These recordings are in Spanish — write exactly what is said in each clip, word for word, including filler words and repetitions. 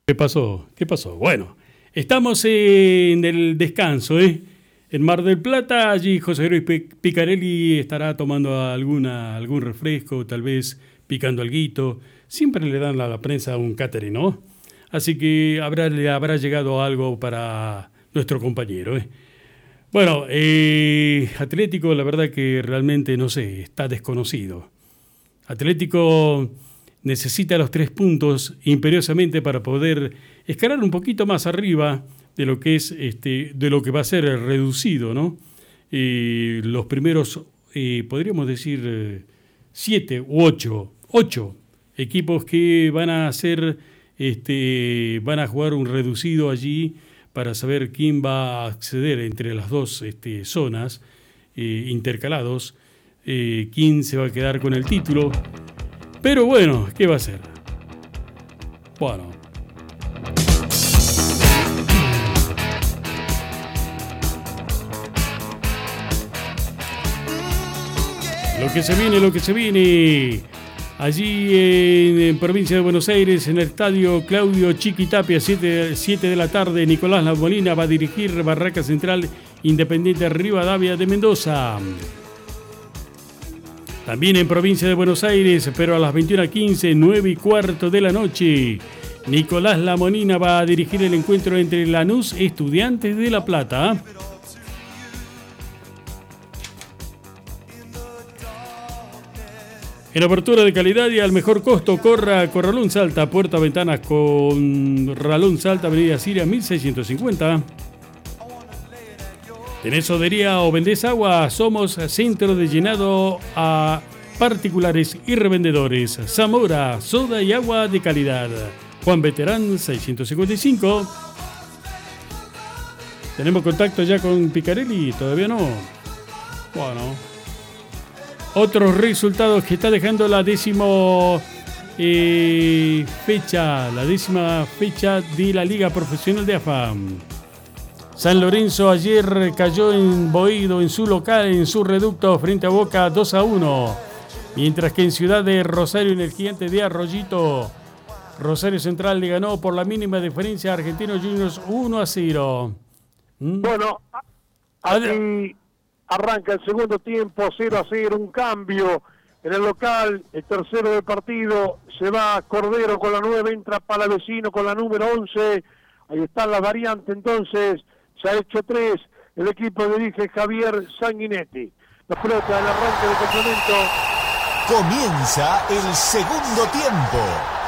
¿Qué pasó? ¿Qué pasó? Bueno, estamos en el descanso, ¿eh? En Mar del Plata, allí José Luis Picarelli estará tomando alguna, algún refresco, tal vez picando alguito. Siempre le dan a la prensa un catering, ¿no? Así que habrá, le habrá llegado algo para nuestro compañero, ¿eh? Bueno, eh, Atlético, la verdad que realmente, no sé, está desconocido. Atlético necesita los tres puntos imperiosamente para poder escalar un poquito más arriba de lo que es este, de lo que va a ser el reducido, ¿no? Eh, los primeros, eh, podríamos decir, eh, siete u ocho, ocho equipos que van a hacer, este, van a jugar un reducido allí para saber quién va a acceder entre las dos este, zonas eh, intercalados, eh, quién se va a quedar con el título. Pero bueno, ¿qué va a hacer? Bueno. Lo que se viene, lo que se viene. Allí en, en provincia de Buenos Aires, en el estadio Claudio Chiquitapia, siete de la tarde, Nicolás La Molina va a dirigir Barraca Central Independiente Rivadavia de Mendoza. También en provincia de Buenos Aires, pero a las veintiuna quince, nueve y cuarto de la noche, Nicolás La Molina va a dirigir el encuentro entre Lanús y Estudiantes de La Plata. En apertura de calidad y al mejor costo, corra Corralón Salta, puerta ventanas con Ralón Salta, avenida Siria mil seiscientos cincuenta. ¿Tenés sodería o vendés agua? Somos centro de llenado a particulares y revendedores. Zamora, soda y agua de calidad. Juan Veterán seiscientos cincuenta y cinco. ¿Tenemos contacto ya con Picarelli? Todavía no. Bueno. Otros resultados que está dejando la décimo eh, fecha, la décima fecha de la Liga Profesional de A F A. San Lorenzo ayer cayó en Boedo en su local, en su reducto frente a Boca dos a uno. Mientras que en Ciudad de Rosario, en el Gigante de Arroyito, Rosario Central le ganó por la mínima diferencia a Argentinos Juniors uno a cero. ¿Mm? Bueno, aquí arranca el segundo tiempo, cero a cero, un cambio en el local, el tercero del partido, se va Cordero con la nueve, entra Palavecino con la número once, ahí están las variantes entonces. Se ha hecho tres, el equipo dirige Javier Sanguinetti. La pelota del arranque del complemento. Comienza el segundo tiempo.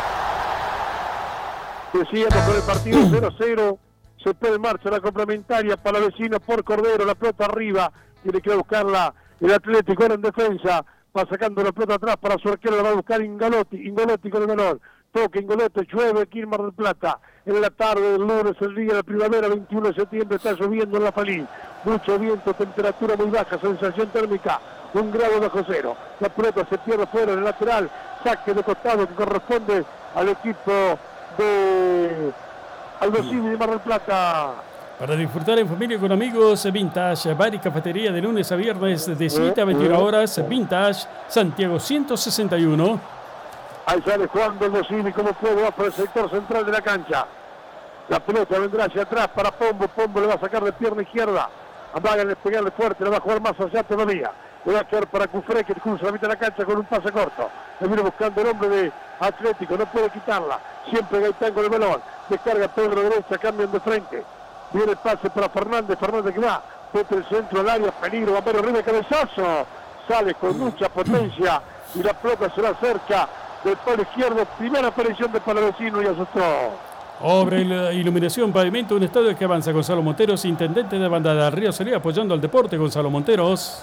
Decíamos con el partido cero a cero, se pone en marcha la complementaria para Vecino por Cordero, la pelota arriba, tiene que buscarla el Atlético, ahora en defensa, va sacando la pelota atrás para su arquero, la va a buscar Ingolotti, Ingolotti con el menor. Toque Ingolotti, llueve aquí en Mar del Plata. En la tarde del lunes, el día de la primavera, veintiuno de septiembre, está lloviendo en La Falí. Mucho viento, temperatura muy baja, sensación térmica, un grado bajo cero. La pelota se pierde fuera en el lateral, saque de costado que corresponde al equipo de Aldo Civi de Mar del Plata. Para disfrutar en familia con amigos, Vintage, bar y cafetería de lunes a viernes de siete a veintiuna horas, Vintage, Santiago ciento sesenta y uno. Ahí sale Juan Bellosini como puede, va por el sector central de la cancha. La pelota vendrá hacia atrás para Pombo. Pombo le va a sacar de pierna izquierda. Amaga en pegarle fuerte, le va a jugar más allá todavía. Le va a quedar para Cufré, que cruza la mitad de la cancha con un pase corto. Le viene buscando el hombre de Atlético, no puede quitarla. Siempre Gaitán con el balón. Descarga Pedro derecha, cambian de frente. Viene el pase para Fernández. Fernández que va. Mete el centro al área, peligro. Va a ver arriba, cabezazo. Sale con mucha potencia y la pelota se la acerca del palo izquierdo. Primera aparición de Palavecino y asustó. Obra iluminación, pavimento, un estadio que avanza. Gonzalo Monteros, intendente de Bandada Río Celia, apoyando al deporte. Gonzalo Monteros.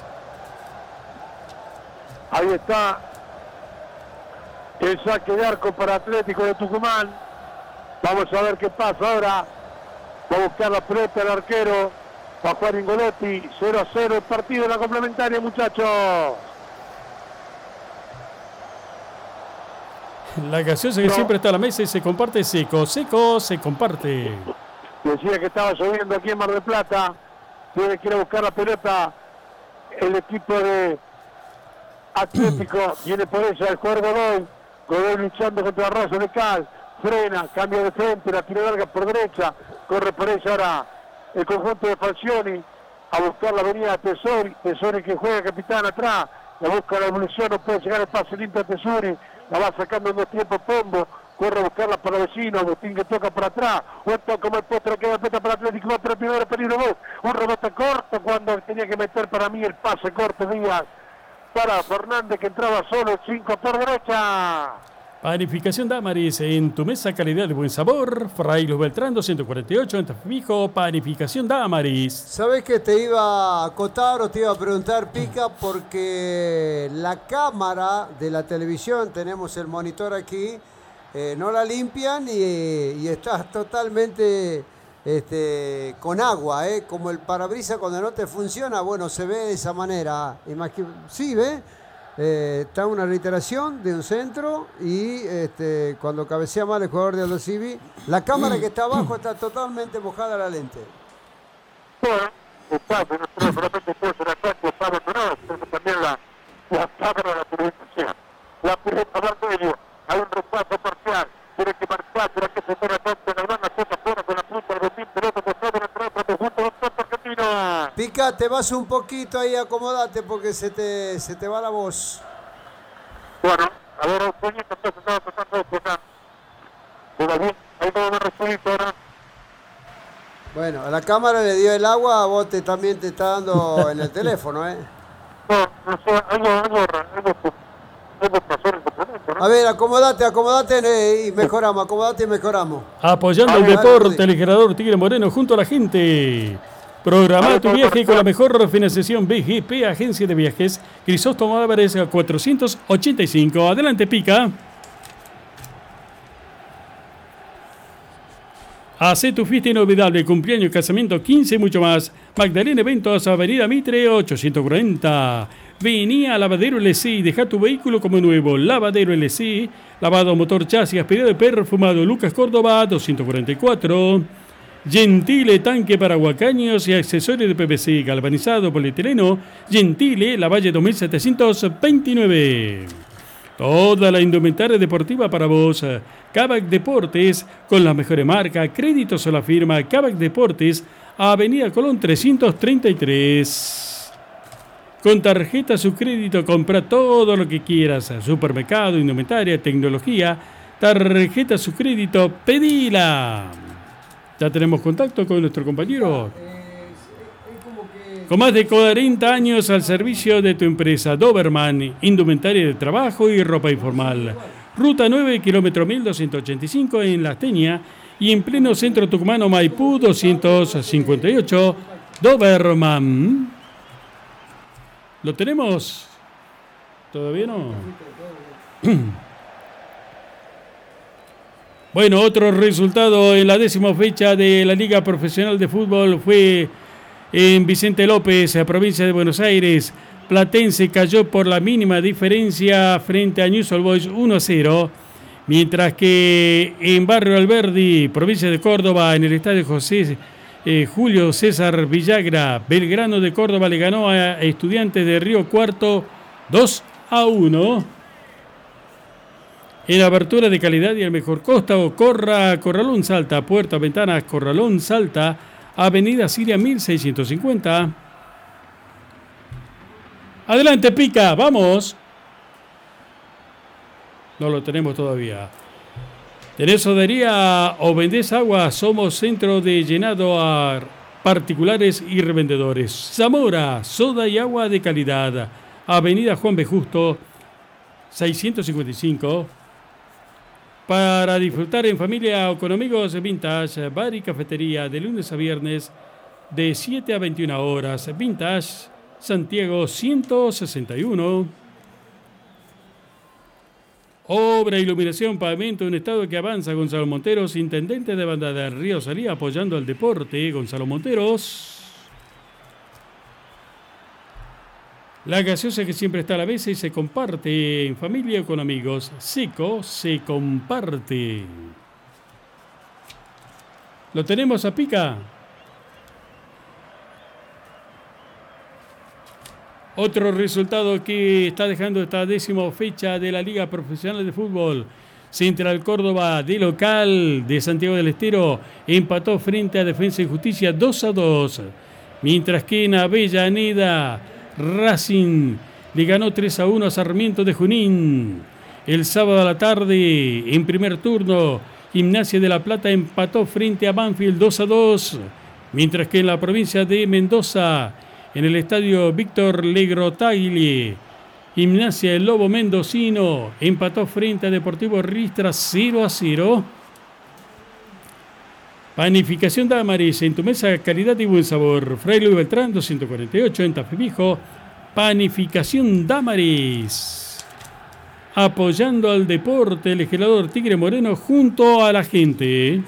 Ahí está el saque de arco para Atlético de Tucumán. Vamos a ver qué pasa ahora. Va a buscar la pelota el arquero. Va a jugar Ingolotti. cero a cero el partido en la complementaria, muchachos. La gaseosa que no. siempre está a la mesa y se comparte seco, seco, se comparte. Decía que estaba lloviendo aquí en Mar del Plata. Tiene que ir a buscar la pelota el equipo de Atlético. Viene por ella el jugador Godoy. Godoy luchando contra Rosa de Cal. frena, cambia de frente, la tira larga por derecha, corre por ella ahora el conjunto de Falcioni a buscar la avenida de Tesori, Tesori que juega capitán atrás, la busca la evolución, no puede llegar el pase limpio a Tesori, la va sacando en dos tiempos Pombo, corre a buscarla para el vecino, Agustín que toca para atrás, un toque como el potro que va para el Atlético, va para el primero peligro dos, un rebote corto cuando tenía que meter para mí el pase corto Díaz, para Fernández que entraba solo, cinco por derecha. Panificación Damaris, en tu mesa calidad de buen sabor. Fray Luz Beltrán doscientos cuarenta y ocho en Tafijo. Panificación Damaris. ¿Sabés que te iba a acotar o te iba a preguntar, Pica? Porque la cámara de la televisión, tenemos el monitor aquí, eh, no la limpian y, y está totalmente este, con agua, ¿eh? Como el parabrisas cuando no te funciona, bueno, se ve de esa manera. Imagin- sí, ¿ves? Eh, está una reiteración de un centro y este, cuando cabecea mal el jugador de Aldo Civi, la cámara que está abajo está totalmente mojada la lente. Bueno, el pase, no solamente puede ser acá, que sabe que no, sino también la, la cámara de la televisión. La pelota va al medio, hay un repaso parcial, tiene que marcar, será que se pone atento en la banda, toca fuera con la punta del botín, pelota por sobre el otro conjunto de los argentinos. Pica, te vas un poquito ahí, acomodate porque se te, se te va la voz. Bueno, a ver, Eugenio, entonces estaba tratando de tocar. Pero bien, ahí va a recibir ahora. Bueno, a la cámara le dio el agua, a vos te, también te está dando en el teléfono, ¿eh? No, no sé, algo, algo, algo, algo pasó en el complemento, ¿no? A ver, acomodate, acomodate eh, y mejoramos, acomodate y mejoramos. Apoyando A el ver, deporte, dale, el generador Tigre Moreno junto a la gente. Programa tu viaje con la mejor financiación B G P, Agencia de Viajes. Crisóstomo Álvarez cuatrocientos ochenta y cinco. Adelante, Pica. Hacé tu fiesta inolvidable, cumpleaños, casamiento, quince y mucho más. Magdalena Eventos, Avenida Mitre, ochocientos cuarenta. Vení a Lavadero L C y deja tu vehículo como nuevo. Lavadero L C, lavado motor, chasis, aspirado y perfumado. Lucas Córdoba, doscientos cuarenta y cuatro. Gentile, tanque para huacaños y accesorios de P V C, galvanizado, polietileno. Gentile, La Valle dos mil setecientos veintinueve. Toda la indumentaria deportiva para vos. Kavak Deportes, con las mejores marcas, créditos a la firma Kavak Deportes, Avenida Colón trescientos treinta y tres. Con tarjeta su crédito, compra todo lo que quieras. Supermercado, indumentaria, tecnología. Tarjeta su crédito, pedila. Ya tenemos contacto con nuestro compañero. Con más de cuarenta años al servicio de tu empresa, Doberman, indumentaria de trabajo y ropa informal. Ruta nueve, kilómetro mil doscientos ochenta y cinco en La Teña y en pleno centro tucumano, Maipú doscientos cincuenta y ocho, Doberman. ¿Lo tenemos? ¿Todavía no? Bueno, otro resultado en la décima fecha de la Liga Profesional de Fútbol fue en Vicente López, provincia de Buenos Aires. Platense cayó por la mínima diferencia frente a News All Boys uno a cero. Mientras que en Barrio Alberdi, provincia de Córdoba, en el estadio José eh, Julio César Villagra, Belgrano de Córdoba le ganó a Estudiantes de Río Cuarto dos a uno. En abertura de calidad y el mejor costo, Corra, Corralón Salta, Puerta Ventanas, Corralón Salta, Avenida Siria mil seiscientos cincuenta. Adelante, Pica, vamos. No lo tenemos todavía. ¿Tenés sodería o vendés agua? Somos centro de llenado a particulares y revendedores. Zamora, soda y agua de calidad. Avenida Juan B. Justo, seiscientos cincuenta y cinco. Para disfrutar en familia o con amigos, Vintage, bar y cafetería de lunes a viernes de siete a veintiuna horas. Vintage, Santiago ciento sesenta y uno. Obra, iluminación, pavimento, un estado que avanza. Gonzalo Monteros, intendente de Banda de Río Salí, apoyando al deporte. Gonzalo Monteros. La gaseosa que siempre está a la mesa y se comparte en familia o con amigos. Seco se comparte. ¿Lo tenemos a Pica? Otro resultado que está dejando esta décima fecha de la Liga Profesional de Fútbol. Central Córdoba de local de Santiago del Estero empató frente a Defensa y Justicia dos a dos. Mientras que en Avellaneda, Racing le ganó tres a uno a Sarmiento de Junín. El sábado a la tarde, en primer turno, Gimnasia de La Plata empató frente a Banfield dos a dos. Mientras que en la provincia de Mendoza, en el estadio Víctor Legrotaglie, Gimnasia El Lobo Mendocino empató frente a Deportivo Ristra cero a cero. Panificación Damaris, en tu mesa calidad y buen sabor. Fray Luis Beltrán, doscientos cuarenta y ocho, en Tafibijo. Panificación Damaris. Apoyando al deporte, el legislador Tigre Moreno junto a la gente.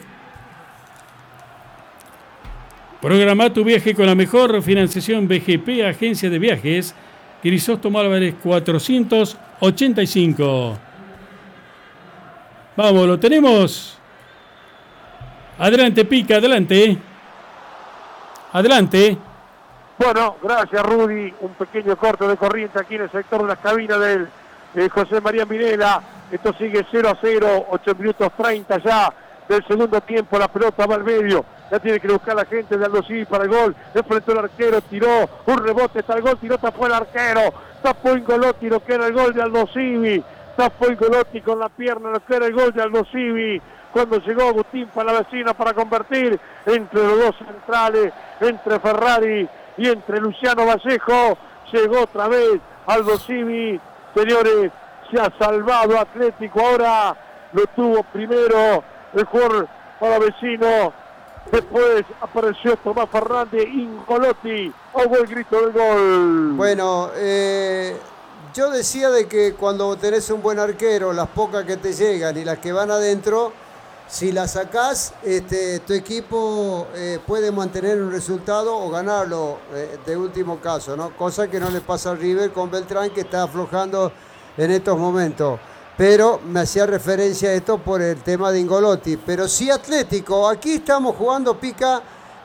Programa tu viaje con la mejor financiación B G P, Agencia de Viajes. Grisóstomo Álvarez cuatrocientos ochenta y cinco. Vamos, lo tenemos. Adelante, Pica, adelante. Adelante. Bueno, gracias, Rudy. Un pequeño corte de corriente aquí en el sector de las cabinas del de José María Minela. Esto sigue cero a cero, ocho minutos treinta ya del segundo tiempo. La pelota va al medio. Ya tiene que buscar la gente de Aldo Civi para el gol. Enfrentó el arquero, tiró un rebote, está el gol, tiró, tapó el arquero. Tapó Ingolotti, lo que era el gol de Aldo Civi. Tapó Ingolotti con la pierna, lo que era el gol de Aldo Civi. Cuando llegó Agustín Palavecino para convertir entre los dos centrales, entre Ferrari y entre Luciano Vallejo, llegó otra vez Aldo Civi. Señores, se ha salvado Atlético, ahora lo tuvo primero el jugador Palavecino. Después apareció Tomás Fernández, Ingolotti, ahogó el grito del gol. Bueno, eh, yo decía de que cuando tenés un buen arquero, las pocas que te llegan y las que van adentro, si las sacás, este, tu equipo eh, puede mantener un resultado o ganarlo eh, de último caso, ¿no? Cosa que no le pasa al River con Beltrán, que está aflojando en estos momentos. Pero me hacía referencia a esto por el tema de Ingolotti. Pero sí Atlético, aquí estamos jugando, Pica,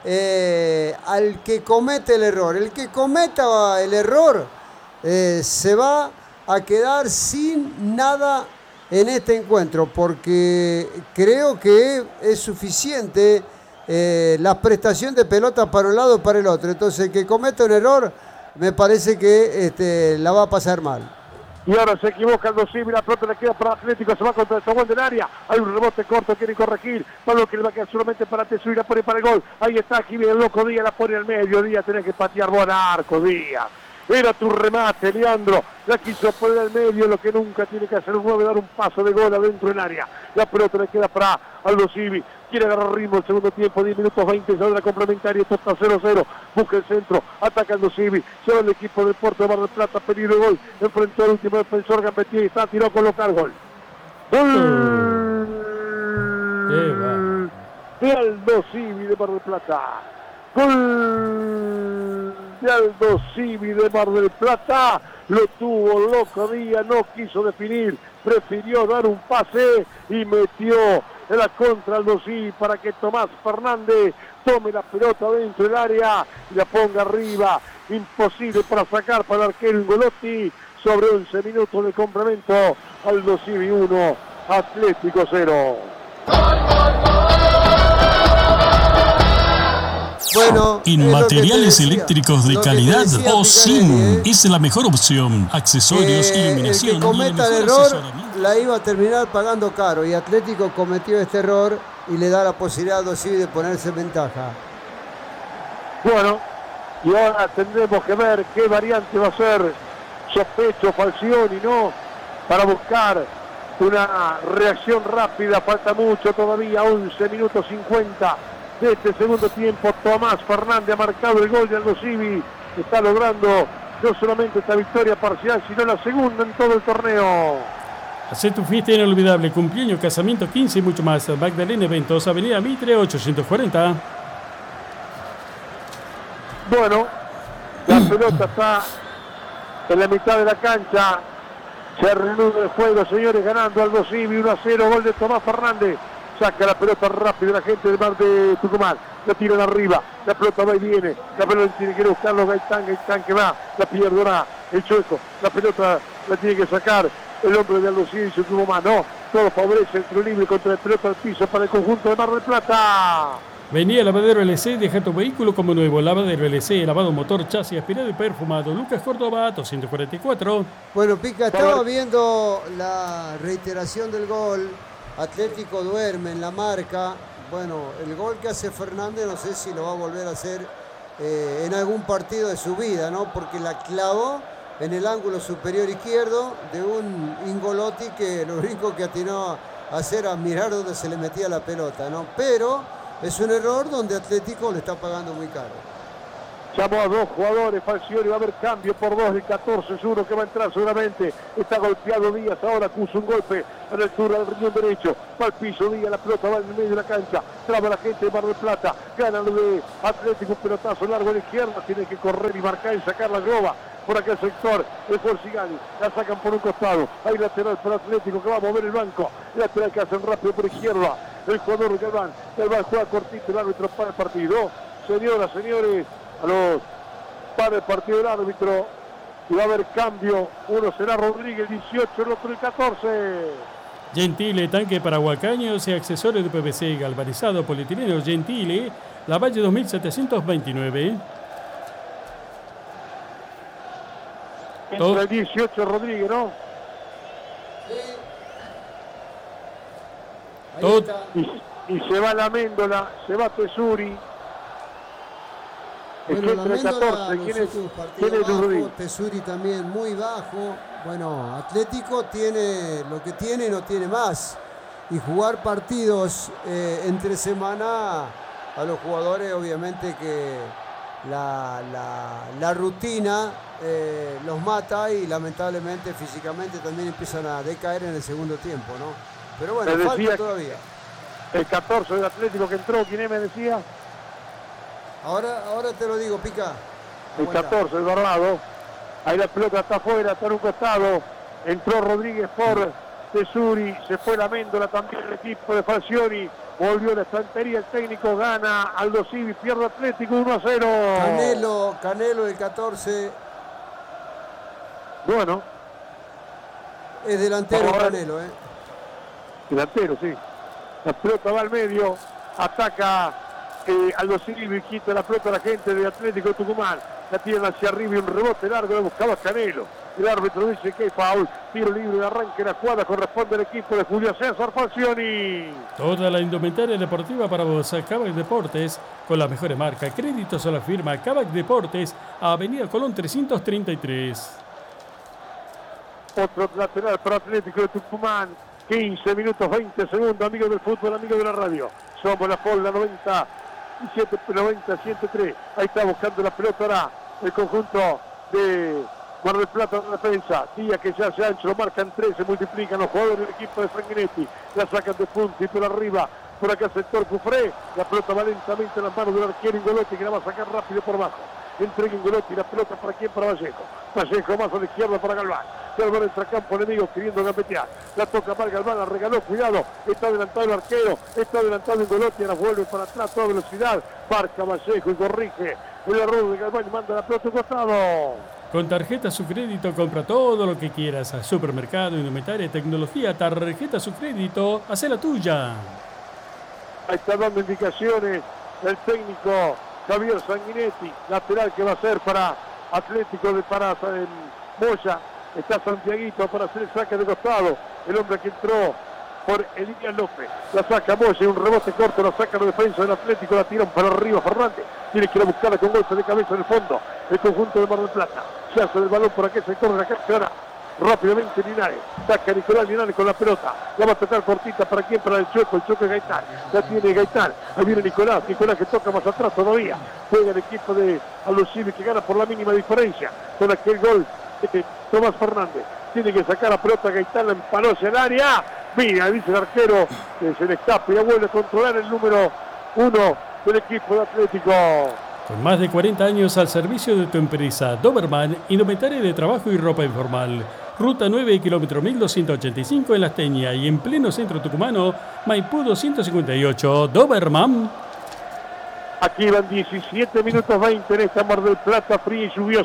eh, al que comete el error. El que cometa el error eh, se va a quedar sin nada en este encuentro, porque creo que es suficiente eh, la prestación de pelota para un lado y para el otro. Entonces el que cometa un error me parece que este, la va a pasar mal. Y ahora se equivoca Aldo Civi, la pelota le queda para Atlético, se va contra el segundo del área, hay un rebote corto, quiere corregir, Pablo que le va a quedar solamente para Tesú y la pone para el gol, ahí está, aquí viene el loco Díaz, la pone al medio, Díaz tenés que patear buen arco, Díaz, era tu remate, Leandro, la quiso poner al medio, lo que nunca tiene que hacer un nueve, dar un paso de gol adentro del área, la pelota le queda para Aldo Civi, quiere agarrar ritmo el segundo tiempo, diez minutos veinte, se da la complementaria, esto está cero a cero, busca el centro, ataca Aldo Civi, lleva el equipo del Puerto de Mar del Plata, peligro de gol, enfrentó al último defensor, Gambetti, y está, tiró a colocar gol. Gol de Aldo Civi de Mar del Plata. Gol de Aldo Civi de Mar del Plata, lo tuvo loco Díaz, no quiso definir, prefirió dar un pase y metió en la contra Aldo Civi para que Tomás Fernández tome la pelota dentro del área y la ponga arriba, imposible para sacar para el arquero Ingolotti, sobre once minutos de complemento, Aldo Civi uno, Atlético cero. Bueno, en materiales eléctricos de calidad, Osim es la mejor opción. Accesorios, eh, iluminación. El que cometa el error la iba a terminar pagando caro, y Atlético cometió este error y le da la posibilidad a Aldo Civi de ponerse en ventaja. Bueno, y ahora tendremos que ver qué variante va a ser Sospecho, Falcioni, ¿no? Para buscar una reacción rápida, falta mucho todavía, once minutos cincuenta de este segundo tiempo. Tomás Fernández ha marcado el gol de Aldo Civi, está logrando no solamente esta victoria parcial, sino la segunda en todo el torneo. Hacé tu fiesta inolvidable, cumpleaños, casamiento, quince y mucho más. Magdalena Eventos, Avenida Mitre, ochocientos cuarenta. Bueno, la pelota está en la mitad de la cancha. Se reanuda el juego, señores, ganando Aldo Civi uno a cero, gol de Tomás Fernández. Saca la pelota rápido la gente del Mar de Tucumán, la tiran arriba, la pelota va y viene, la pelota tiene que buscarlo Gaitán, Gaitán que va, la pierde el Chueco, la pelota la tiene que sacar el hombre de Aldo Civi, se tuvo más, no, todo favorece el tiro libre contra el pelota al piso para el conjunto de Mar del Plata. Venía Lavadero L C, deja tu vehículo como nuevo. Lavadero L C, lavado motor, chasis, aspirado y perfumado. Lucas Córdoba, doscientos cuarenta y cuatro. Bueno, Pica, estaba viendo la reiteración del gol. Atlético duerme en la marca. Bueno, el gol que hace Fernández no sé si lo va a volver a hacer eh, en algún partido de su vida, ¿no? Porque la clavó en el ángulo superior izquierdo de un Ingolotti que lo único que atinó a hacer a mirar dónde se le metía la pelota, ¿no? Pero es un error donde Atlético le está pagando muy caro. Llamó a dos jugadores, Falcioni, va a haber cambio por dos, el catorce es uno que va a entrar seguramente. Está golpeado Díaz, ahora puso un golpe a la altura del riñón derecho. Va al piso Díaz, la pelota va en el medio de la cancha. Traba la gente de Mar del Plata, gana lo de Atlético, un pelotazo largo a la izquierda. Tiene que correr y marcar y sacar la globa por aquel sector. El Forcigani, la sacan por un costado. Hay lateral para Atlético que va a mover el banco. Lateral que hacen rápido por izquierda. El jugador Galván, Galván juega cortito, el árbitro para el partido. Señoras, señores, a los para el partido del árbitro. Y va a haber cambio. Uno será Rodríguez, dieciocho, el otro el catorce. Gentile, tanque para huacaños y accesorios de P V C galvanizado, polietileno Gentile, Lavalle dos mil setecientos veintinueve. Entra el dieciocho Rodríguez, ¿no? Todo. Y, y se va la Méndola, se va Tesuri. Bueno, la Méndola, ¿Quién es, ¿quién es bajo, Tesuri también muy bajo. Bueno, Atlético tiene lo que tiene y no tiene más. Y jugar partidos eh, entre semana a los jugadores, obviamente que la, la, la rutina eh, los mata y lamentablemente físicamente también empiezan a decaer en el segundo tiempo, ¿no? Pero bueno, me falta todavía. El catorce del Atlético que entró, ¿quién es, me decía? Ahora, ahora te lo digo, Pica. El catorce, el Dorado. Ahí la pelota está afuera, está en un costado. Entró Rodríguez por Tesuri. Se fue la Méndola también el equipo de Falcioni. Volvió la estantería, el técnico gana Aldo Civi, pierde Atlético uno a cero. Canelo, Canelo el catorce. Bueno. Es delantero Canelo, ¿eh? Delantero, sí. La pelota va al medio, ataca eh, Aldo Civi, quita la pelota a la gente de Atlético de Tucumán. La tiran hacia arriba y un rebote largo, lo buscaba Canelo. El árbitro dice que hay foul, tiro libre de arranque, la jugada corresponde al equipo de Julio César Falcioni. Toda la indumentaria deportiva para vos, Kavak Deportes, con la mejor marca. Créditos a la firma Kavak Deportes, Avenida Colón trescientos treinta y tres. Otro lateral para Atlético de Tucumán. quince minutos, veinte segundos, amigos del fútbol, amigos de la radio. Somos la Pola noventa y siete, noventa, ciento tres. Ahí está buscando la pelota ahora el conjunto de Mar del Plata en la defensa. Díaz que se hace ancho, lo marcan tres, se multiplican los jugadores del equipo de Sanguinetti. La sacan de punta y por arriba, por acá el sector Cufré. La pelota va lentamente en las manos del arquero Ingolotti que la va a sacar rápido por abajo. Entrega Ingolotti, la pelota para quién, para Vallejo. Vallejo más a la izquierda para Galván. Galván entra a campo enemigo queriendo gambetear. La toca para Galván, la regaló, cuidado. Está adelantado el arquero, está adelantado Ingolotti, la vuelve para atrás a toda velocidad. Marca Vallejo y corrige el error de Galván y manda la pelota a un costado. Con tarjeta su crédito compra todo lo que quieras. A supermercado, indumentaria, tecnología, tarjeta su crédito, hace la tuya. Ahí está dando indicaciones el técnico Javier Sanguinetti, lateral que va a ser para Atlético de Pará en Moya. Está Santiaguito para hacer el saque de costado. El hombre que entró por Elías López. La saca Moya, un rebote corto, la saca la defensa del Atlético, la tiran para arriba Fernández. Tiene que ir a buscarla con golpe de cabeza en el fondo. El conjunto de Mar del Plata. Se hace el balón por aquel sector de la cancha ahora. Rápidamente Linares, saca Nicolás Linares con la pelota, la va a tocar cortita, ¿para quién? Para el Choco, el Choco es Gaitán, la tiene Gaitán, ahí viene Nicolás, Nicolás que toca más atrás todavía, juega el equipo de Aldo Civi que gana por la mínima diferencia, con aquel gol de Tomás Fernández, tiene que sacar la pelota Gaitán, la empaló hacia el área, mira, dice el arquero, que se le escapa y ya vuelve a controlar el número uno del equipo de Atlético. Con más de cuarenta años al servicio de tu empresa, Doberman, indumentaria de trabajo y ropa informal. Ruta nueve, kilómetro mil doscientos ochenta y cinco en La Esteña y en pleno centro tucumano, Maipú doscientos cincuenta y ocho, Doberman. Aquí van diecisiete minutos veinte en esta Mar del Plata fría y lluviosa.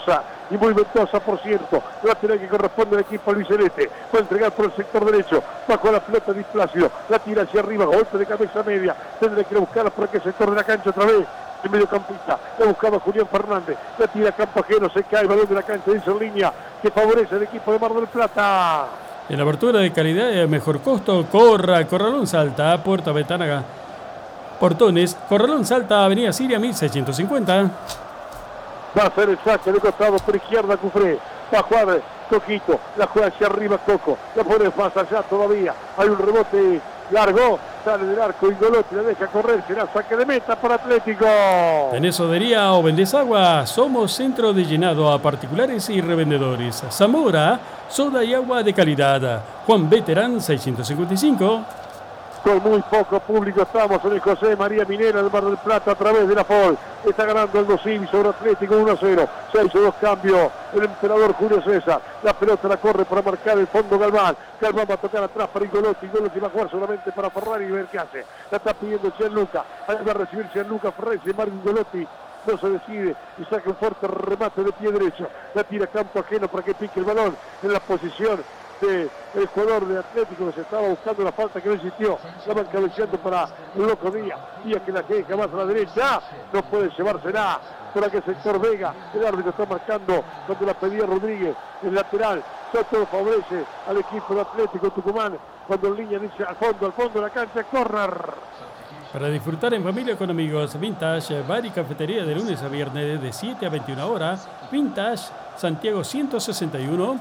y muy ventosa, por cierto. Lateral que corresponde al equipo albiceleste. Va a entregar por el sector derecho. Bajo la pelota Di Plácido. La tira hacia arriba. Golpe de cabeza media. Tendrá que buscarla por aquel sector de la cancha otra vez. El mediocampista. La buscaba Julián Fernández. La tira a campo ajeno. Se cae el balón de la cancha. Dice en línea que favorece al equipo de Mar del Plata. En la abertura de calidad y mejor costo, Corra, Corralón Salta, Puerta Ventana, Portones, Corralón Salta, Avenida Siria mil seiscientos cincuenta. Va a hacer el saque de costado por izquierda Cufré. Va a jugar Coquito. La juega hacia arriba Coco. La pone más allá todavía. Hay un rebote largo. Sale del arco Ingolotti. La deja correr. Será saque de meta para Atlético. ¿Tenés sodería o vendés agua? Somos centro de llenado a particulares y revendedores. Zamora, soda y agua de calidad. Juan Veterán seiscientos cincuenta y cinco. Con muy poco público estamos en el José María Minera del Mar del Plata a través de la F O L. Está ganando el Dosivi sobre Atlético uno a cero. Se hizo dos cambios el emperador Julio César. La pelota la corre para marcar el fondo Galván. Galván va a tocar atrás para Ingolotti. Ingolotti va a jugar solamente para Ferrari y ver qué hace. La está pidiendo Gianluca. Ahí va a recibir Gianluca Ferrari. Sin embargo, Ingolotti no se decide y saca un fuerte remate de pie derecho. La tira a campo ajeno para que pique el balón en la posición del jugador de Atlético que se estaba buscando la falta que no existió. La van cabeceando para el Loco Díaz. Díaz que la deja más a la derecha. No puede llevársela por aquel sector Vega. El árbitro está marcando cuando la pedía Rodríguez. El lateral. Todo favorece al equipo de Atlético Tucumán. Cuando en línea dice al fondo, al fondo de la cancha, corner. Para disfrutar en familia con amigos, Vintage Bar y Cafetería de lunes a viernes de siete a veintiuna horas. Vintage Santiago ciento sesenta y uno.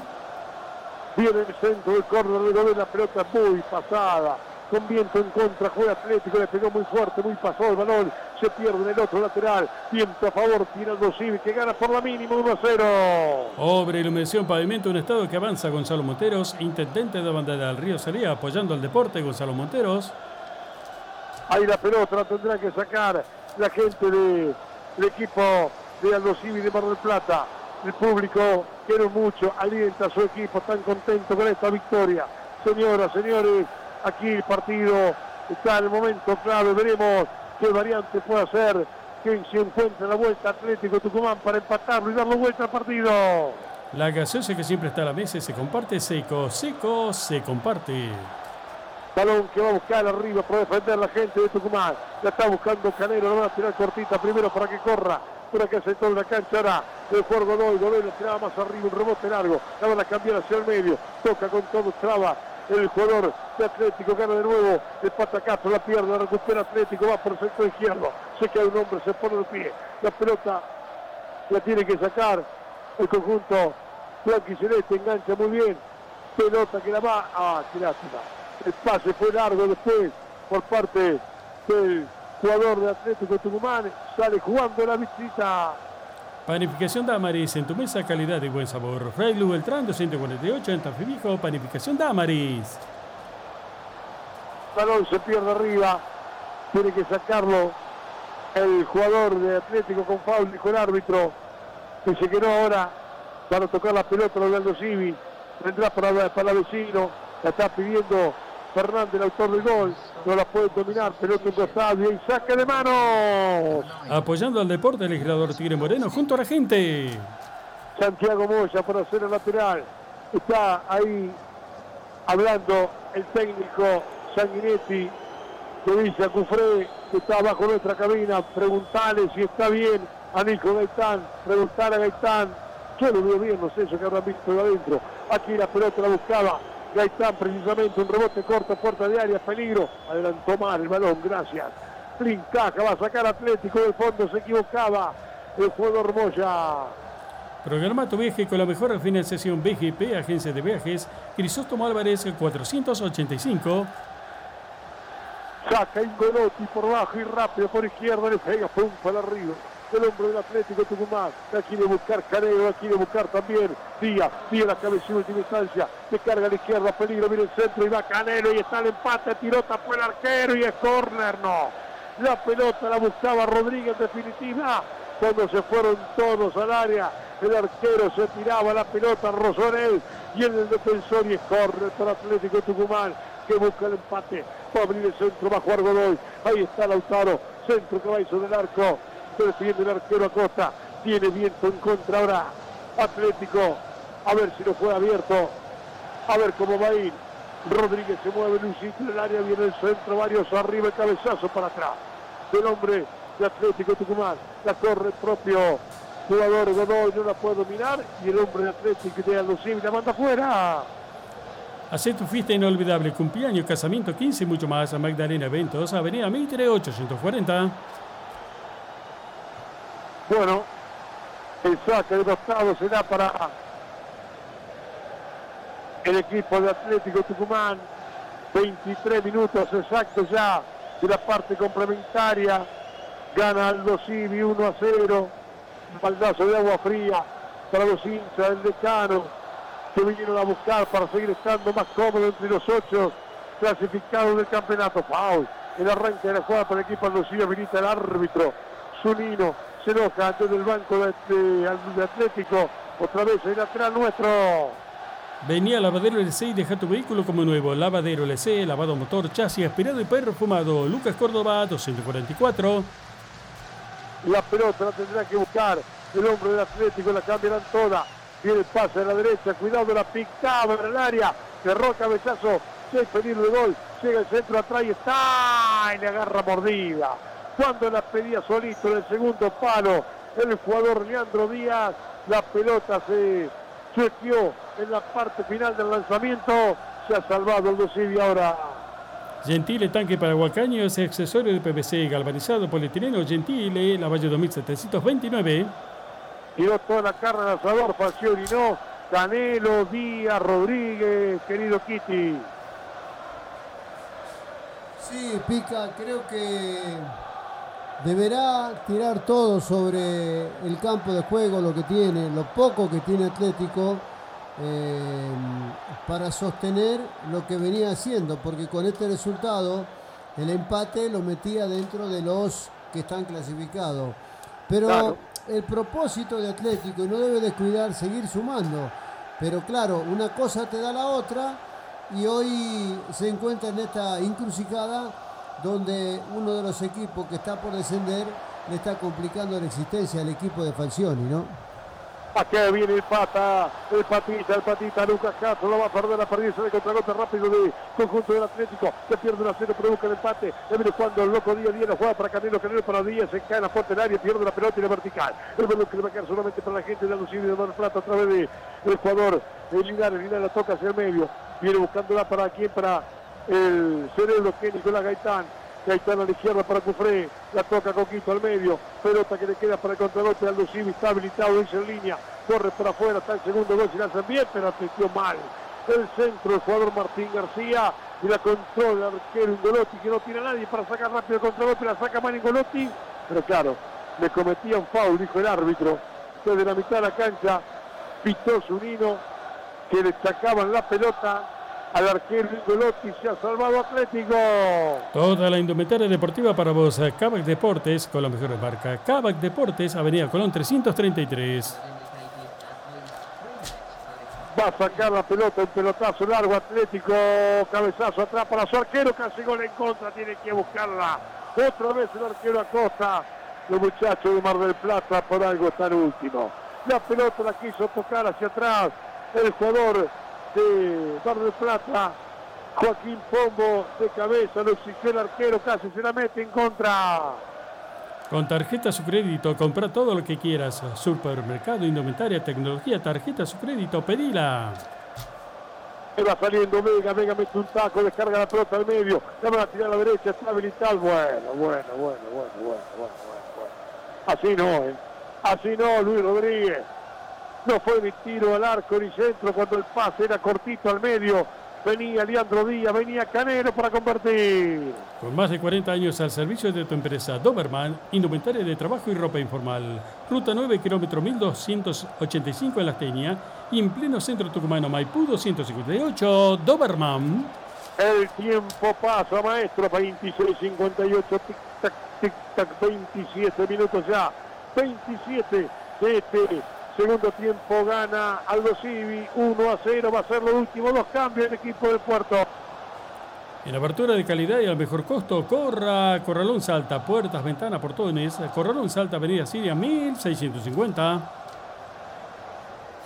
Viene el centro del córner de Godín, la pelota muy pasada, con viento en contra, juega Atlético, le pegó muy fuerte, muy pasado el balón, se pierde en el otro lateral, viento a favor, tirando Civi, que gana por la mínima uno a cero. Obra, iluminación, pavimento, un estado que avanza Gonzalo Monteros, intendente de Bandera del Río Salía, apoyando al deporte Gonzalo Monteros. Ahí la pelota la tendrá que sacar la gente de, del equipo de Aldo Civi de Mar del Plata. El público quiere mucho, alienta a su equipo, tan contento con esta victoria. Señoras, señores, aquí el partido está en el momento clave. Veremos qué variante puede hacer, que se encuentra la vuelta Atlético Tucumán para empatarlo y darle vuelta al partido. La gaseosa que siempre está a la mesa y se comparte, seco, seco, se comparte. Balón que va a buscar arriba para defender la gente de Tucumán. La está buscando Canero, la va a tirar cortita primero para que corra. Por acá sector de la cancha ahora el jugador Godoy, Godoy la tiraba más arriba, un rebote largo, la van a cambiar hacia el medio, toca con todo, traba el jugador de Atlético, gana de nuevo el patacazo, la pierde, la recupera Atlético, va por el sector izquierdo, se cae un hombre, se pone de pie, la pelota la tiene que sacar el conjunto blanco y celeste, engancha muy bien, pelota que la va, ah, qué lástima, el pase fue largo después por parte del jugador de Atlético Tucumán, sale jugando la visita. Panificación Damaris, en tu mesa calidad y buen sabor. Fray Lu Beltrán, doscientos cuarenta y ocho, en Tafibijo, Panificación Damaris. Balón se pierde arriba, tiene que sacarlo el jugador de Atlético con foul, dijo el árbitro, que se quedó ahora para tocar la pelota de Aldo Civi, vendrá para, para el vecino, la está pidiendo Fernández, el autor del gol, no la puede dominar, pelota en costado y saque de manos. Apoyando al deporte, el legislador Tigre Moreno junto a la gente. Santiago Moya para hacer el lateral. Está ahí hablando el técnico Sanguinetti, que dice a Cufré, que está bajo nuestra cabina, preguntarle si está bien a Nico Gaitán, preguntar a Gaitán, yo lo veo bien, no sé eso que habrán visto de adentro. Aquí la pelota la buscaba Gaitán, precisamente un rebote corto, puerta de área, peligro, adelantó mal el balón, gracias. Brincaja, va a sacar Atlético del fondo, se equivocaba el jugador Moya. Programa tu viaje con la mejor financiación B G P, agencia de viajes, Crisóstomo Álvarez cuatrocientos ochenta y cinco. Saca Ingolotti por bajo y rápido por izquierda, le pega, pum, para arriba. El hombre del Atlético Tucumán, la quiere buscar Canelo, la quiere buscar también Díaz, Díaz la cabeza en última instancia, le carga a la izquierda, peligro, viene el centro y va Canelo y está el empate, tirota por el arquero y es córner, no. La pelota la buscaba Rodríguez en definitiva, cuando se fueron todos al área, el arquero se tiraba la pelota, rozó en él y en el defensor y es córner para Atlético Tucumán, que busca el empate, va a abrir el centro, va a jugar Godoy, ahí está Lautaro, centro que va sobre el arco, se defiende el arquero Acosta, tiene viento en contra ahora Atlético, a ver si lo fue abierto, a ver cómo va a ir. Rodríguez se mueve, Luisito en el área, viene el centro, varios arriba, el cabezazo para atrás del hombre de Atlético Tucumán. La corre el propio jugador Godoy, no la puede dominar, y el hombre de Atlético de Aldo Civi la manda afuera. Hacé tu fiesta inolvidable, cumpleaños, casamiento, quince y mucho más a Magdalena Eventos, Avenida Mitre ochocientos cuarenta. Bueno, el saque de costado será para el equipo de Atlético Tucumán. veintitrés minutos exactos ya de la parte complementaria. Gana Aldo Civi uno a cero. Un baldazo de agua fría para los hinchas del Decano, que vinieron a buscar para seguir estando más cómodos entre los ocho clasificados del campeonato. Foul. El arranque de la jugada para el equipo Aldo Civi, habilita el árbitro Zunino. Se enoja desde el banco de, de, de Atlético. Otra vez el lateral nuestro. Venía Lavadero L C y deja tu vehículo como nuevo. Lavadero L C, lavado motor, chasis, aspirado y perfumado. Lucas Córdoba, doscientos cuarenta y cuatro. La pelota la tendrá que buscar el hombre del Atlético, la cambiarán toda. Viene el pase a la derecha, cuidado de la picada en el área. Cerró cabezazo, seis peligro de gol. Llega el centro atrás y está. Y le agarra mordida. Cuando la pedía solito en el segundo palo, el jugador Leandro Díaz, la pelota se chequeó en la parte final del lanzamiento. Se ha salvado el Civi ahora. Gentile tanque para Huacaños, accesorio de P V C, galvanizado, polietileno, Gentile, Lavalle dos mil setecientos veintinueve. Tiró toda la carne al asador, Falcioni no, Canelo, Díaz, Rodríguez, querido Kitty. Sí, Pica, creo que deberá tirar todo sobre el campo de juego, lo que tiene, lo poco que tiene Atlético, eh, para sostener lo que venía haciendo, porque con este resultado el empate lo metía dentro de los que están clasificados. Pero claro, el propósito de Atlético, y no debe descuidar, seguir sumando. Pero claro, una cosa te da la otra, y hoy se encuentra en esta encrucijada donde uno de los equipos que está por descender le está complicando la existencia al equipo de Falcioni, ¿no? Aquí viene el pata, el patita, el patita, Lucas Castro, lo va a perder, a perderse de contragolpe rápido de conjunto del Atlético, se pierde un a cero, pero busca el empate, le viene cuando el loco Díaz, Díaz la juega para Canelo, Canelo para Díaz, se cae en la fuerte del área, pierde la pelota y la vertical, el balón que le va a quedar solamente para la gente de Aldo Civi de Mar Plata a través de el jugador de Linares, Linares la toca hacia el medio, viene buscándola para quién, para el cerebro que Nicolás Gaitán. Gaitán a la izquierda para Cufré, la toca Coquito al medio, pelota que le queda para el contragolpe de Aldo Civi, está habilitado, dice en línea, corre por afuera, está el segundo gol, se lanzan bien, pero atendió mal. El centro, el jugador Martín García, y la controla el arquero Ingolotti, que no tiene a nadie para sacar rápido el contragolpe, la saca mal Ingolotti, pero claro, le cometía un foul, dijo el árbitro, desde la mitad de la cancha, pitó Zunino, que le sacaban la pelota al arquero Ingolotti. Se ha salvado Atlético. Toda la indumentaria deportiva para vos. Kavak Deportes, con la mejor marca. Kavak Deportes, Avenida Colón trescientos treinta y tres. Va a sacar la pelota, un pelotazo largo Atlético, cabezazo atrás para su arquero, casi gol en contra, tiene que buscarla. Otra vez el arquero Acosta, los muchachos de Mar del Plata, por algo está el último. La pelota la quiso tocar hacia atrás el jugador de Mar del Plata, Joaquín Pombo, de cabeza, lo exigió el arquero, casi se la mete en contra. Con tarjeta su crédito, compra todo lo que quieras. Supermercado, indumentaria, tecnología, tarjeta su crédito, pedila. Va saliendo Vega, Vega mete un taco, descarga la pelota al medio, la van a tirar a la derecha, está habilitado. Bueno, bueno, bueno, bueno, bueno, bueno, bueno. Así no, ¿eh? Así no, Luis Rodríguez. No fue mi tiro al arco ni centro cuando el pase era cortito al medio. Venía Leandro Díaz, venía Canelo para convertir. Con más de cuarenta años al servicio de tu empresa, Doberman, indumentaria de trabajo y ropa informal. Ruta nueve, kilómetro mil doscientos ochenta y cinco en La Teña, y en pleno centro tucumano, Maipú doscientos cincuenta y ocho, Doberman. El tiempo pasa, maestro, veintiséis cincuenta y ocho, tic-tac, tic-tac, veintisiete minutos ya, veintisiete de este segundo tiempo. Gana Aldo Civi uno a cero, va a ser los últimos dos cambios el equipo del Puerto. En apertura de calidad y al mejor costo, Corra, Corralón Salta, puertas, ventanas, portones. Corralón Salta, Avenida Siria mil seiscientos cincuenta.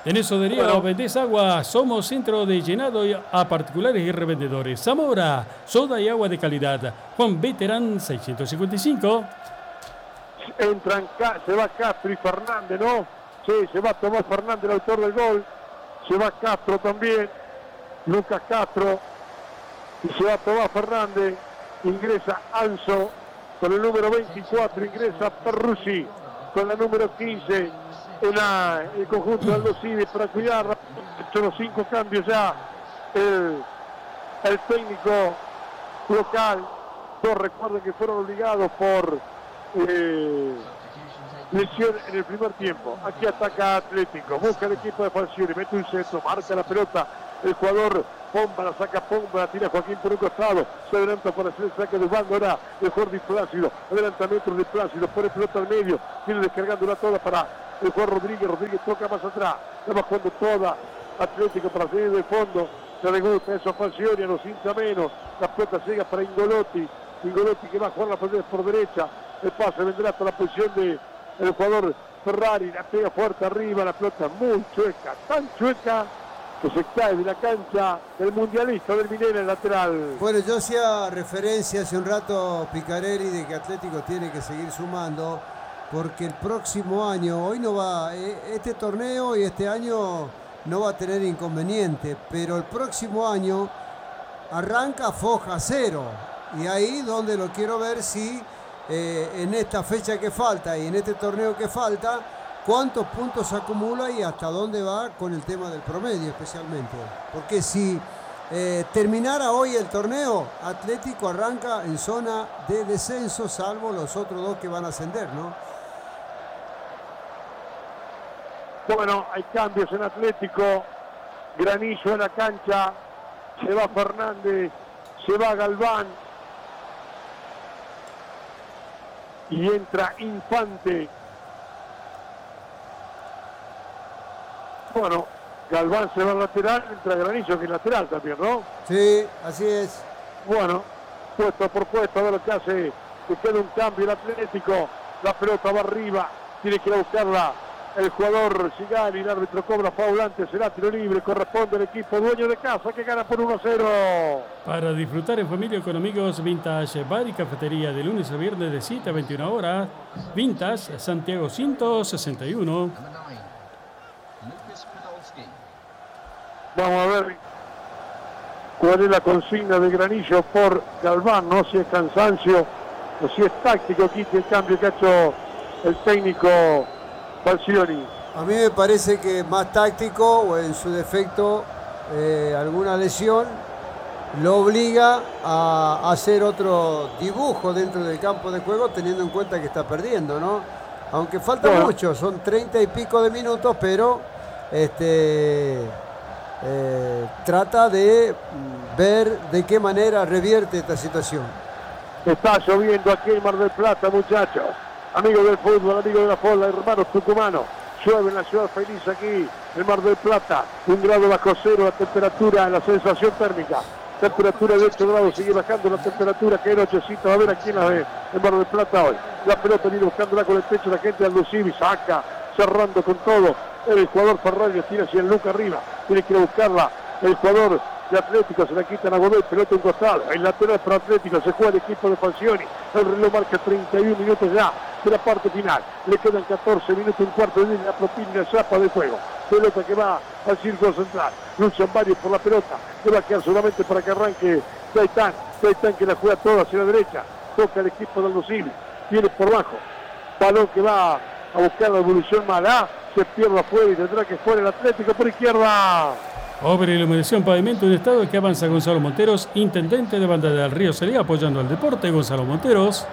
¿Tenés sodería Bueno. o vendés agua? Somos centro de llenado a particulares y revendedores. Zamora, soda y agua de calidad. Juan Veterán seiscientos cincuenta y cinco. Entran, se va Castro y Fernández, ¿no? Sí, se va Tomás Fernández, el autor del gol. Se va Castro también. Lucas Castro. Y se va Tomás Fernández. Ingresa Anzo con el número veinticuatro. Ingresa Perruzzi con la número quince. En la, el conjunto de Aldo Civi para cuidar. Hecho los cinco cambios ya. El, el técnico local. Todos recuerden que fueron obligados por eh, lesión en el primer tiempo. Aquí ataca Atlético. Busca el equipo de Falcioni. Mete un centro. Marca la pelota. El jugador Pomba la saca Pomba. La tira Joaquín por un costado. Se adelanta para hacer el saque del bando. Ahora el jugador Di Plácido. Adelantamiento de Plácido. Pone pelota al medio. Viene descargándola toda para el jugador Rodríguez. Rodríguez toca más atrás. Va bajando toda. Atlético para salir del fondo. Se le gusta eso a Falcioni. A los hincha menos. La pelota llega para Ingolotti. Ingolotti que va a jugar la pelota por derecha. El pase vendrá hasta la posición de el jugador Ferrari. La pega fuerte arriba. La pelota muy chueca. Tan chueca que se cae de la cancha del mundialista del Minera, el lateral. Bueno, yo hacía referencia hace un rato, Picarelli, de que Atlético tiene que seguir sumando, porque el próximo año, hoy no va, este torneo y este año no va a tener inconveniente, pero el próximo año arranca foja cero, y ahí donde lo quiero ver si eh, en esta fecha que falta y en este torneo que falta, cuántos puntos acumula y hasta dónde va con el tema del promedio especialmente. Porque si eh, terminara hoy el torneo, Atlético arranca en zona de descenso, salvo los otros dos que van a ascender, ¿no? Bueno, hay cambios en Atlético. Granillo en la cancha. Se va Fernández. Se va Galván. Y entra Infante. Bueno, Galván se va al lateral, entra Granillo que es lateral también, ¿no? Sí, así es. Bueno, puesto por puesto, a ver lo que hace, que queda un cambio el Atlético, la pelota va arriba, tiene que ir a buscarla el jugador Sigali, el árbitro cobra foul antes, será tiro libre, corresponde al equipo dueño de casa que gana por uno a cero. Para disfrutar en familia con amigos, Vintage Bar y Cafetería de lunes a viernes de siete a veintiuna horas. Vintage Santiago ciento sesenta y uno. Vamos a ver cuál es la consigna de Granillo por Galván, no si es cansancio o si es táctico, quite el cambio que ha hecho el técnico Falcioni. A mí me parece que más táctico o en su defecto eh, alguna lesión lo obliga a hacer otro dibujo dentro del campo de juego teniendo en cuenta que está perdiendo, ¿no? Aunque falta bueno. mucho, son treinta y pico de minutos, pero este eh, trata de ver de qué manera revierte esta situación. Está lloviendo aquí en Mar del Plata, muchachos. Amigos del fútbol, amigos de la bola, hermanos tucumanos. Llueve en la ciudad feliz aquí en Mar del Plata. Un grado bajo cero la temperatura, la sensación térmica. Temperatura de ocho grados, sigue bajando la temperatura. Que nochecita, va a ver aquí en, la, en Mar del Plata hoy. La pelota viene buscándola con el pecho la gente de Aldo Civi. Saca, cerrando con todo. El jugador Ferrari tira hacia el Luca arriba. Tiene que ir a buscarla. El jugador de Atlético se la quitan a Godoy, pelota un costado. El lateral para Atlético, se juega el equipo de Falcioni. El reloj marca treinta y un minutos ya de la parte final. Le quedan catorce minutos, un cuarto de la propina y la chapa de juego. Pelota que va al círculo central. Luchan varios por la pelota. Le va a quedar solamente para que arranque Gaitán. Gaitán que la juega toda hacia la derecha. Toca el equipo de Aldo Civi. Viene por bajo. Balón que va a buscar la evolución mala. Se pierde afuera y tendrá que jugar el Atlético por izquierda. Obra iluminación pavimento en estado que avanza Gonzalo Monteros, intendente de Banda del Río Celia, apoyando al deporte. Gonzalo Monteros.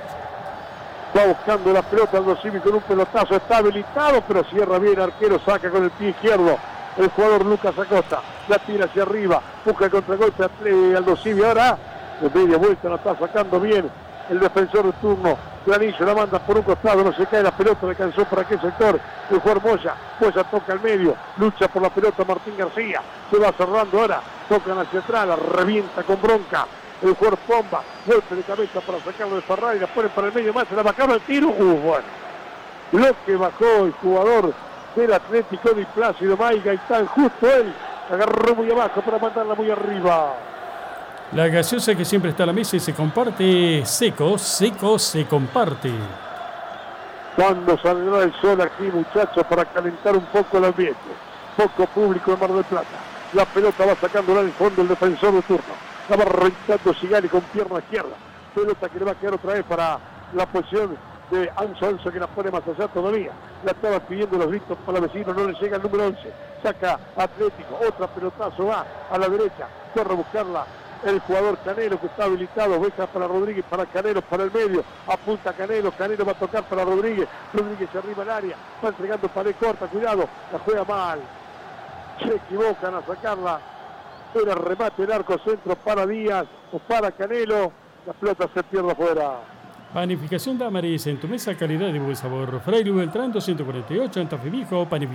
Va buscando la pelota Aldo Civi con un pelotazo, está habilitado, pero cierra bien, arquero saca con el pie izquierdo. El jugador Lucas Acosta la tira hacia arriba, busca el contragolpe Aldo Civi. Ahora de media vuelta la está sacando bien el defensor de turno. Granillo la manda por un costado, no se cae la pelota, le alcanzó para aquel sector. El jugador Moya, Moya toca al medio, lucha por la pelota Martín García, se va cerrando ahora, tocan hacia atrás, la revienta con bronca. El jugador Pomba, golpe de cabeza para sacarlo de Ferrari, la pone para el medio más, se la bajaba el tiro. Uh, bueno, lo que bajó el jugador del Atlético de Plácido Maiga. Y está justo él. Agarró muy abajo para mandarla muy arriba. La gaseosa que siempre está a la mesa y se comparte, seco, seco, se comparte. Cuando saldrá el sol aquí, muchachos, para calentar un poco el ambiente. Poco público en Mar del Plata. La pelota va sacándola del fondo el defensor de turno. La va rentando Sigali con pierna izquierda. Pelota que le va a quedar otra vez para la posición de Anso Anso, que la pone más allá todavía. La estaban pidiendo los gritos para la vecina, no le llega el número once. Saca Atlético, otra pelotazo va a la derecha. Corre a buscarla el jugador Canelo, que está habilitado. Deja para Rodríguez, para Canelo, para el medio. Apunta Canelo, Canelo va a tocar para Rodríguez. Rodríguez se arriba al área, va entregando pared corta, cuidado, la juega mal. Se equivocan a sacarla. Era remate el arco centro para Díaz o para Canelo. La pelota se pierde afuera. Panificación Damaris, en tu mesa calidad y buen sabor. Fraile Beltrán doscientos cuarenta y ocho, Antafimijo, panificación.